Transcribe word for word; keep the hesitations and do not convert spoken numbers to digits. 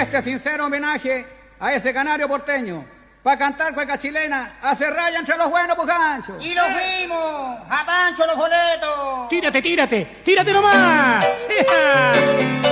este sincero homenaje a ese canario porteño, para cantar cueca chilena, hacer raya entre los buenos pujanchos. Y los vimos, a Pancho los boletos. Tírate, tírate, tírate nomás.